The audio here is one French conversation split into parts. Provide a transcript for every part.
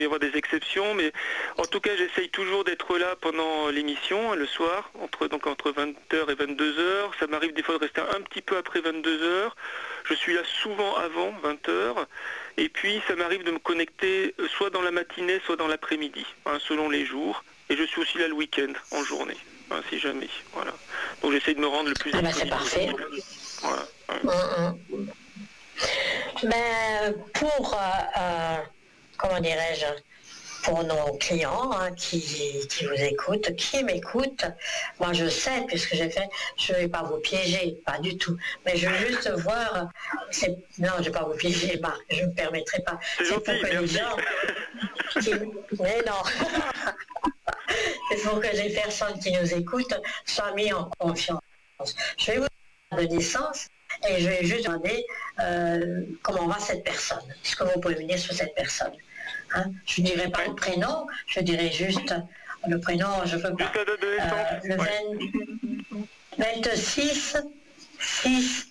y avoir des exceptions, mais en tout cas, j'essaye toujours d'être là pendant l'émission, le soir, entre 20h et 22h. Ça m'arrive des fois de rester un petit peu après 22h. Je suis là souvent avant 20h. Et puis, ça m'arrive de me connecter soit dans la matinée, soit dans l'après-midi, selon les jours. Et je suis aussi là le week-end, en journée, si jamais. Voilà. Donc, j'essaye de me rendre le plus c'est parfait. Voilà. Comment dirais-je, pour nos clients qui vous écoutent, qui m'écoutent, moi je sais, puisque je ne vais pas vous piéger, pas du tout, mais je veux juste voir, non, je ne vais pas vous piéger, Marc, je ne me permettrai pas. C'est gentil, pour que merci. les gens mais non c'est pour que les personnes qui nous écoutent soient mis en confiance. Je vais vous donner de naissance et je vais juste demander comment va cette personne. Est-ce que vous pouvez me dire sur cette personne? Je ne dirai pas le prénom, je dirai juste le prénom, je ne peux pas. Le 26 6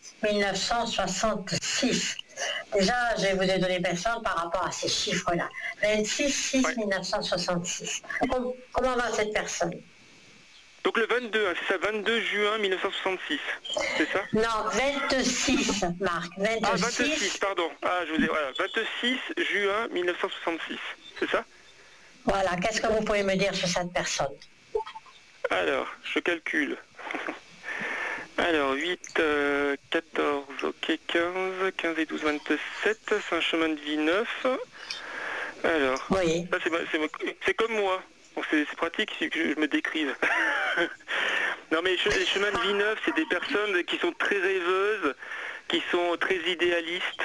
1966. Déjà, je vous ai donné personne par rapport à ces chiffres-là. 26 6 1966. Comment va cette personne? Donc le 22, c'est ça, 22 juin 1966, c'est ça? Non, 26, Marc, 26. Ah, 26, pardon. Ah, je vous ai, voilà, 26 juin 1966, c'est ça? Voilà, qu'est-ce que vous pouvez me dire sur cette personne? Alors, je calcule. Alors, 8, 14, ok, 15 et 12, 27, c'est un chemin de vie 9. Alors, oui. C'est comme moi. Bon, c'est pratique que je me décrive. Non mais les chemins de vie neuf, c'est des personnes qui sont très rêveuses, qui sont très idéalistes.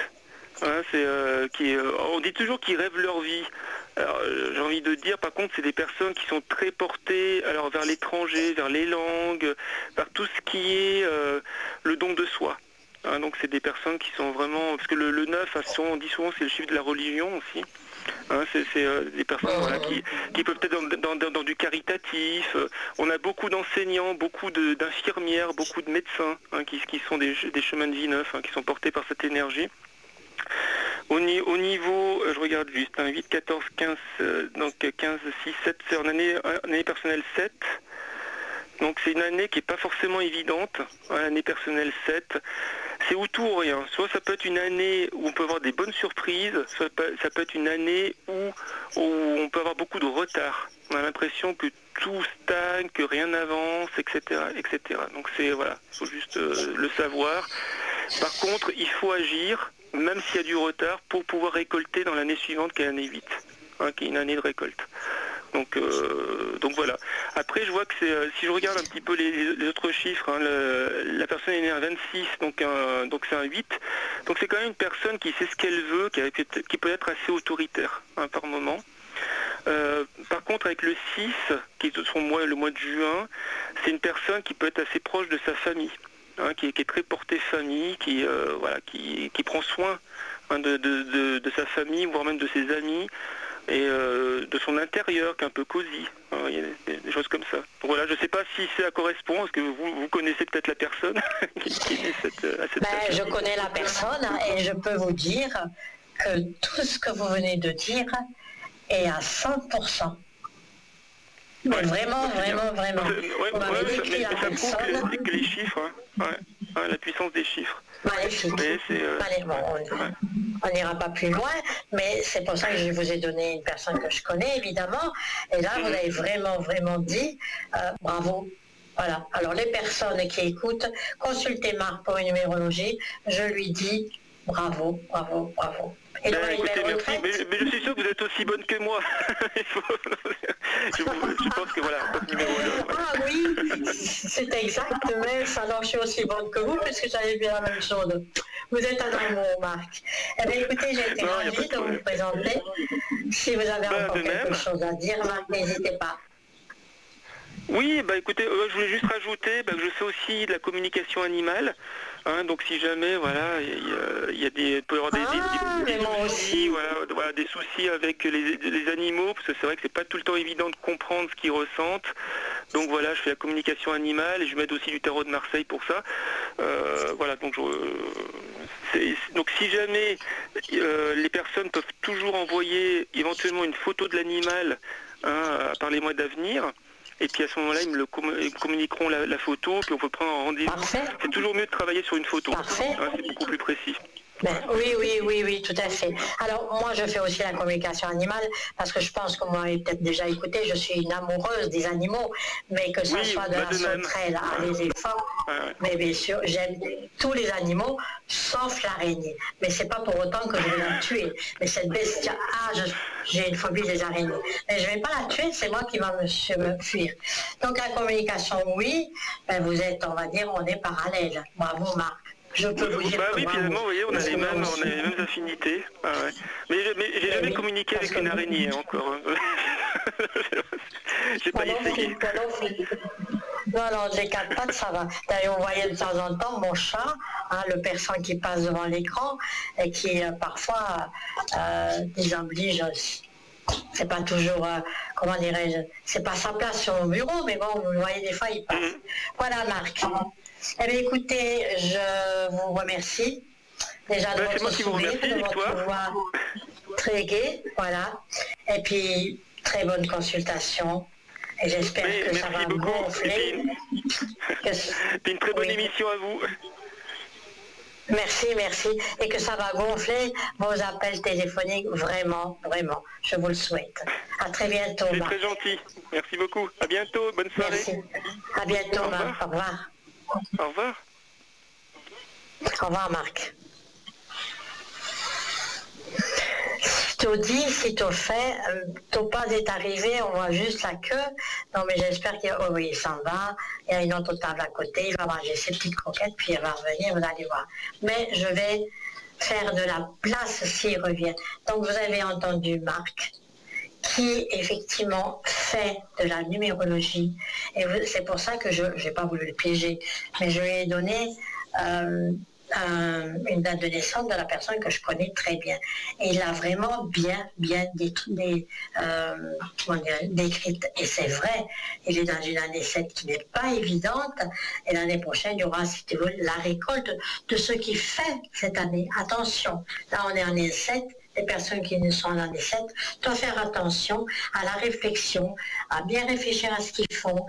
On dit toujours qu'ils rêvent leur vie. Alors, j'ai envie de dire, par contre, c'est des personnes qui sont très portées vers l'étranger, vers les langues, vers tout ce qui est le don de soi. Donc c'est des personnes qui sont vraiment... Parce que le 9, on dit souvent, c'est le chiffre de la religion aussi. C'est des personnes qui peuvent être dans du caritatif. On a beaucoup d'enseignants, beaucoup d'infirmières, beaucoup de médecins qui sont des chemins de vie neufs, qui sont portés par cette énergie. Au niveau, je regarde juste, 8, 14, 15, donc 15, 6, 7, c'est en année personnelle 7. Donc c'est une année qui n'est pas forcément évidente, l'année personnelle 7. C'est ou tout ou rien. Soit ça peut être une année où on peut avoir des bonnes surprises, soit ça peut être une année où on peut avoir beaucoup de retard. On a l'impression que tout stagne, que rien n'avance, etc., etc. Donc c'est, voilà, il faut juste le savoir. Par contre, il faut agir, même s'il y a du retard, pour pouvoir récolter dans l'année suivante, qui est l'année 8, qui est une année de récolte. Donc voilà. Après, je vois que si je regarde un petit peu les autres chiffres, la personne est née à 26, donc c'est un 8. Donc c'est quand même une personne qui sait ce qu'elle veut, qui peut être assez autoritaire par moment. Par contre, avec le 6, qui est le mois de juin, c'est une personne qui peut être assez proche de sa famille, qui est très portée famille, qui prend soin de sa famille, voire même de ses amis, et de son intérieur, qui est un peu cosy. Il y a des choses comme ça. Donc voilà, je ne sais pas si ça correspond, est-ce que vous connaissez peut-être la personne qui est à cette date. Je connais la personne et je peux vous dire que tout ce que vous venez de dire est à 100%. Mais vraiment. Vous m'avez décrit la personne. Que les chiffres, la puissance des chiffres. Magnifique. On n'ira pas plus loin, mais c'est pour ça que je vous ai donné une personne que je connais, évidemment. Et là, vous avez vraiment dit bravo. Voilà. Alors, les personnes qui écoutent, consultez Marc pour une numérologie. Je lui dis bravo. Et écoutez, merci, mais je suis sûr que vous êtes aussi bonne que moi. Je pense que voilà, votre numéro là. Ah oui, c'est exact, mais alors je suis aussi bonne que vous, puisque j'avais vu la même chose. Vous êtes un amour, Marc. Eh bien, écoutez, j'ai été ravie de vous présenter. Si vous avez encore quelque chose à dire, Marc, n'hésitez pas. Oui, écoutez, je voulais juste rajouter que je fais aussi de la communication animale. Donc si jamais, voilà, il peut y avoir des soucis, voilà, des soucis avec les animaux, parce que c'est vrai que c'est pas tout le temps évident de comprendre ce qu'ils ressentent. Donc voilà, je fais la communication animale et je m'aide aussi du tarot de Marseille pour ça. Voilà, donc Donc si jamais les personnes peuvent toujours envoyer éventuellement une photo de l'animal par les mois d'avenir, et puis à ce moment-là, ils me communiqueront la photo, puis on peut prendre un rendez-vous. Parfait. C'est toujours mieux de travailler sur une photo. Parfait. C'est beaucoup plus précis. Oui, tout à fait. Alors, moi, je fais aussi la communication animale, parce que je pense que vous m'avez peut-être déjà écouté, je suis une amoureuse des animaux, mais que ce soit de la sauterelle à l'éléphant, mais bien sûr, j'aime tous les animaux, sauf l'araignée. Mais c'est pas pour autant que je vais la tuer. Mais cette bestia, j'ai une phobie des araignées. Mais je vais pas la tuer, c'est moi qui va me fuir. Donc, la communication, oui, vous êtes, on va dire, on est parallèles. Bravo, Marc. Je peux vous dire oui, finalement, vous voyez, on a les mêmes affinités. Mais j'ai jamais communiqué avec une araignée encore. J'ai pas essayé. Non, j'ai 4 pattes, ça va. D'ailleurs, vous voyez de temps en temps mon chat, le persan qui passe devant l'écran et qui parfois désoblige. C'est pas toujours, comment dirais-je, c'est pas sa place sur mon bureau, mais bon, vous voyez, des fois, il passe. Voilà, Marc. Eh bien, écoutez, je vous remercie déjà de votre sourire, de votre voix très gaie, voilà. Et puis, très bonne consultation. Et j'espère que ça va gonfler. Puis une très bonne émission à vous. Merci. Et que ça va gonfler vos appels téléphoniques, vraiment. Je vous le souhaite. À très bientôt, Marc. C'est très gentil. Merci beaucoup. À bientôt. Bonne soirée. Merci. À bientôt, Marc. Au revoir. Au revoir. Au revoir, Marc. Tout dit, si tout fait, Topaz est arrivé, on voit juste la queue. Non, mais j'espère qu'il il s'en va. Il y a une autre table à côté, il va manger ses petites croquettes, puis il va revenir, vous allez voir. Mais je vais faire de la place s'il revient. Donc, vous avez entendu Marc, qui effectivement fait de la numérologie. Et c'est pour ça que je n'ai pas voulu le piéger, mais je lui ai donné une date de naissance de la personne que je connais très bien. Et il l'a vraiment bien décrite. Et c'est vrai, il est dans une année 7 qui n'est pas évidente. Et l'année prochaine, il y aura, si tu veux, la récolte de ce qui fait cette année. Attention, là on est en année 7. Les personnes qui ne sont en année 7 doivent faire attention à la réflexion, à bien réfléchir à ce qu'ils font.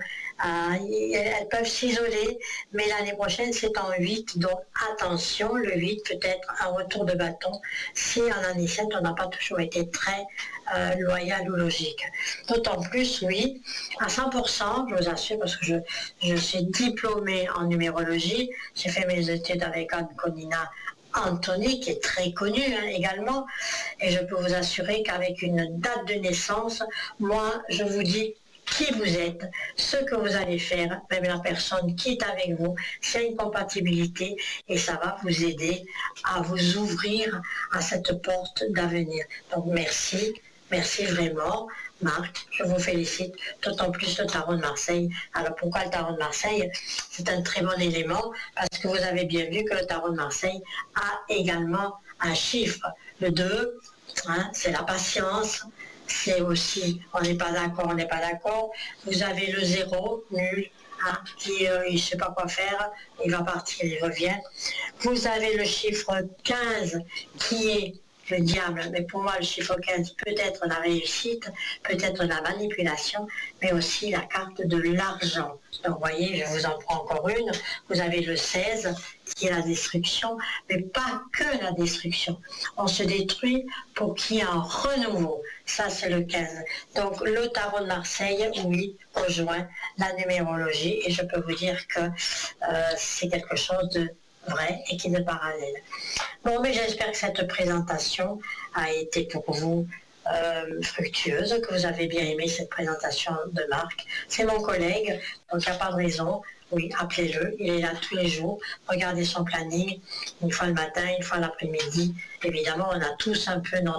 Elles peuvent s'isoler, mais l'année prochaine c'est en 8, donc attention, le 8 peut être un retour de bâton si en année 7 on n'a pas toujours été très loyal ou logique. D'autant plus, oui, à 100%, je vous assure, parce que je suis diplômée en numérologie, j'ai fait mes études avec Anne Conina Anthony, qui est très connu également, et je peux vous assurer qu'avec une date de naissance, moi, je vous dis qui vous êtes, ce que vous allez faire, même la personne qui est avec vous, c'est une compatibilité, et ça va vous aider à vous ouvrir à cette porte d'avenir. Donc merci vraiment. Marc, je vous félicite, d'autant plus le tarot de Marseille. Alors pourquoi le tarot de Marseille? C'est un très bon élément, parce que vous avez bien vu que le tarot de Marseille a également un chiffre. Le 2, c'est la patience, c'est aussi on n'est pas d'accord. Vous avez le 0, nul, qui il ne sait pas quoi faire, il va partir, il revient. Vous avez le chiffre 15 qui est le diable, mais pour moi le chiffre 15 peut être la réussite, peut être la manipulation, mais aussi la carte de l'argent. Donc vous voyez, je vous en prends encore une, vous avez le 16 qui est la destruction, mais pas que la destruction. On se détruit pour qu'il y ait un renouveau. Ça c'est le 15. Donc le tarot de Marseille, oui, rejoint la numérologie, et je peux vous dire que c'est quelque chose de vrai et qui est parallèle. Bon, mais j'espère que cette présentation a été pour vous fructueuse, que vous avez bien aimé cette présentation de Marc. C'est mon collègue, donc il n'y a pas de raison. Oui, appelez-le, il est là tous les jours. Regardez son planning, une fois le matin, une fois l'après-midi. Évidemment, on a tous un peu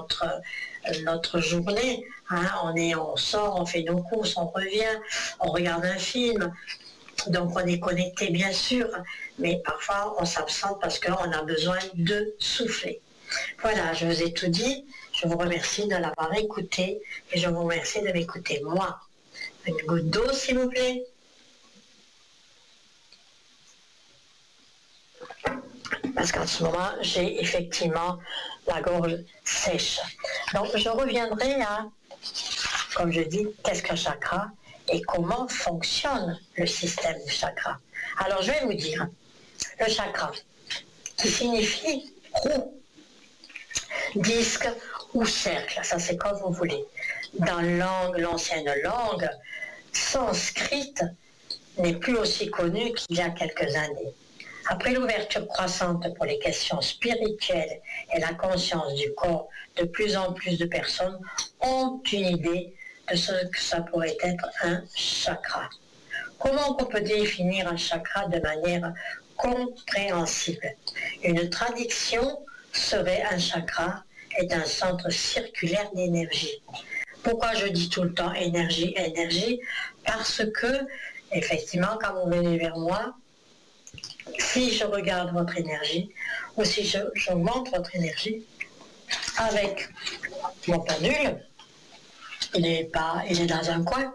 notre journée. On sort, on fait nos courses, on revient, on regarde un film. Donc on est connecté bien sûr, mais parfois on s'absente parce qu'on a besoin de souffler. Voilà, je vous ai tout dit. Je vous remercie de l'avoir écouté et je vous remercie de m'écouter moi. Une goutte d'eau s'il vous plaît. parce qu'en ce moment, j'ai effectivement la gorge sèche. Donc, je reviendrai à, comme je dis, qu'est-ce qu'un chakra et comment fonctionne le système du chakra. Alors, je vais vous dire, le chakra, qui signifie roue, disque ou cercle, ça c'est comme vous voulez. Dans l'ancienne langue sanscrite n'est plus aussi connue qu'il y a quelques années. Après l'ouverture croissante pour les questions spirituelles et la conscience du corps, de plus en plus de personnes ont une idée de ce que ça pourrait être un chakra. Comment on peut définir un chakra de manière compréhensible? Une traduction serait un chakra est un centre circulaire d'énergie. Pourquoi je dis tout le temps énergie, énergie? Parce que, effectivement, quand vous venez vers moi, si je regarde votre énergie, ou si j'augmente votre énergie, avec mon pendule, il est dans un coin,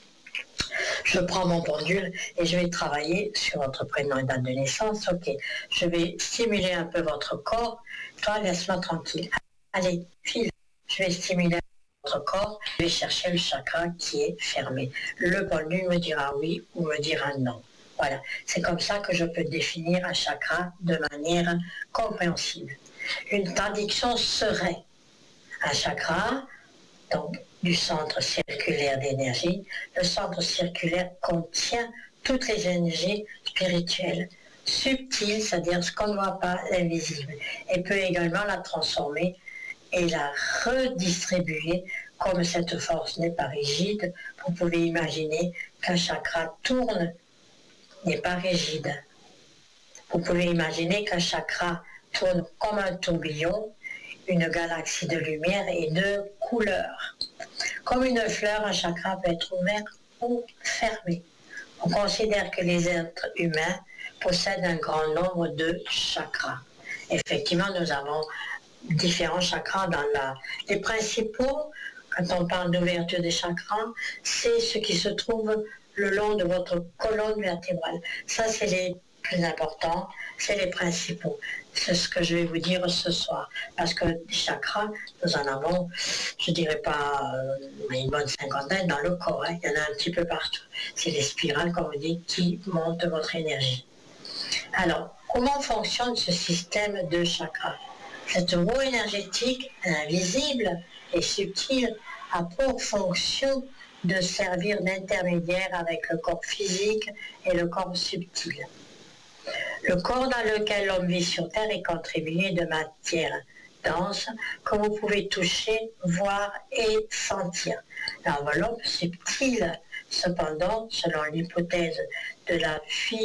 je prends mon pendule et je vais travailler sur votre prénom et date de naissance. Ok, je vais stimuler un peu votre corps. Toi, laisse-moi tranquille. Allez, file. Je vais stimuler votre corps. Je vais chercher le chakra qui est fermé. Le pendule me dira oui ou me dira non. Voilà, c'est comme ça que je peux définir un chakra de manière compréhensible. Une traduction serait un chakra, donc du centre circulaire d'énergie. Le centre circulaire contient toutes les énergies spirituelles, subtiles, c'est-à-dire ce qu'on ne voit pas, l'invisible, et peut également la transformer et la redistribuer. Comme cette force n'est pas rigide, vous pouvez imaginer qu'un chakra tourne, n'est pas rigide. Vous pouvez imaginer qu'un chakra tourne comme un tourbillon, une galaxie de lumière et de couleurs. Comme une fleur, un chakra peut être ouvert ou fermé. On considère que les êtres humains possèdent un grand nombre de chakras. Effectivement, nous avons différents chakras les principaux. Quand on parle d'ouverture des chakras, c'est ce qui se trouve le long de votre colonne vertébrale. Ça, c'est les plus importants, c'est les principaux. C'est ce que je vais vous dire ce soir. Parce que les chakras, nous en avons, je dirais pas une bonne cinquantaine dans le corps. Il y en a un petit peu partout. C'est les spirales, comme on dit, qui montent votre énergie. Alors, comment fonctionne ce système de chakras? Cette roue énergétique, invisible et subtile, a pour fonction de servir d'intermédiaire avec le corps physique et le corps subtil. Le corps dans lequel l'homme vit sur Terre est contribué de matière dense que vous pouvez toucher, voir et sentir. L'enveloppe subtile, cependant, selon l'hypothèse de la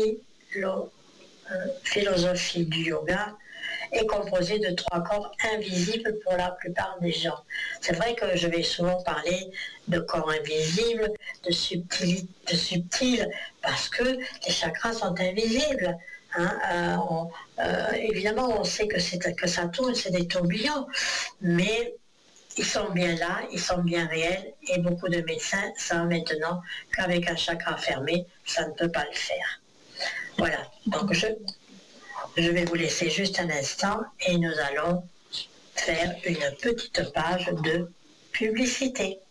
philosophie du yoga, est composée de 3 corps invisibles pour la plupart des gens. C'est vrai que je vais souvent parler de corps invisibles, de subtil, parce que les chakras sont invisibles. Évidemment, on sait que ça tourne, c'est des tourbillons, mais ils sont bien là, ils sont bien réels, et beaucoup de médecins savent maintenant qu'avec un chakra fermé, ça ne peut pas le faire. Voilà, donc je vais vous laisser juste un instant et nous allons faire une petite page de publicité.